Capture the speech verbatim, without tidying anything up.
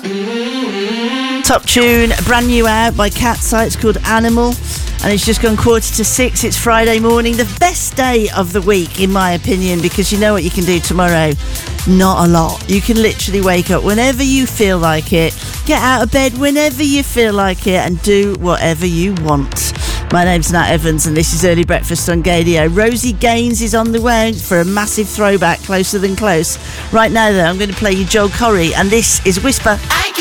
Top tune, brand new out by Cat's-Eye. It's called Animal, and it's just gone quarter to six. It's Friday morning, the best day of the week, in my opinion, because you know what you can do tomorrow? Not a lot. You can literally wake up whenever you feel like it, get out of bed whenever you feel like it, and do whatever you want. My name's Nat Evans, and this is Early Breakfast on Gadio. Rosie Gaines is on the way for a massive throwback, Closer Than Close. Right now, though, I'm going to play you Joel Corry, and this is Whisper.